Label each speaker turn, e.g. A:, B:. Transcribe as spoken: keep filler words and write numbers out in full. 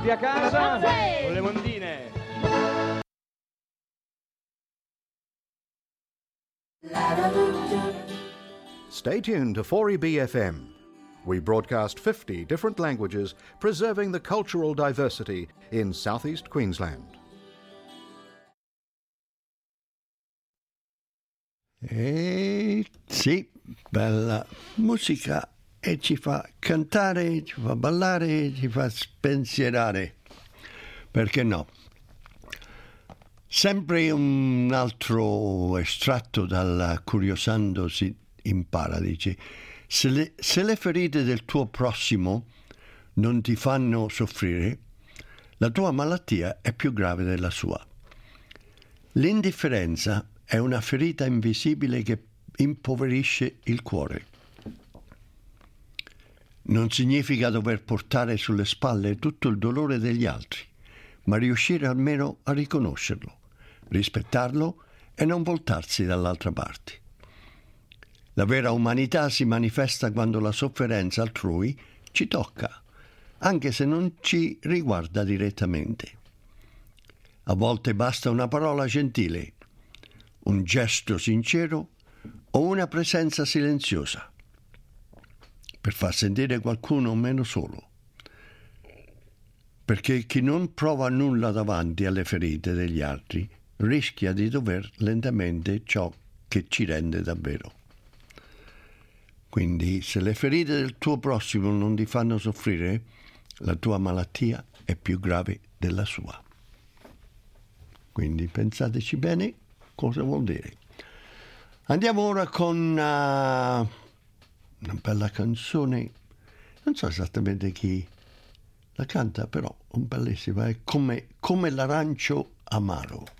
A: Tutti a casa con le mondine.
B: Stay tuned to four E B F M. We broadcast fifty different languages, preserving the cultural diversity in southeast Queensland.
C: E sì, bella musica e ci fa cantare, ci fa ballare, ci fa spensierare. Perché no? Sempre un altro estratto dal Curiosando si impara, dice: se le, se le ferite del tuo prossimo non ti fanno soffrire, la tua malattia è più grave della sua. L'indifferenza è una ferita invisibile che impoverisce il cuore. Non significa dover portare sulle spalle tutto il dolore degli altri, ma riuscire almeno a riconoscerlo, rispettarlo e non voltarsi dall'altra parte. La vera umanità si manifesta quando la sofferenza altrui ci tocca, anche se non ci riguarda direttamente. A volte basta una parola gentile, un gesto sincero o una presenza silenziosa per far sentire qualcuno meno solo. Perché chi non prova nulla davanti alle ferite degli altri rischia di dover lentamente ciò che ci rende davvero. Quindi, se le ferite del tuo prossimo non ti fanno soffrire, la tua malattia è più grave della sua. Quindi pensateci bene cosa vuol dire. Andiamo ora con uh, una bella canzone, non so esattamente chi la canta, però un bellissima, è come, come l'arancio amaro.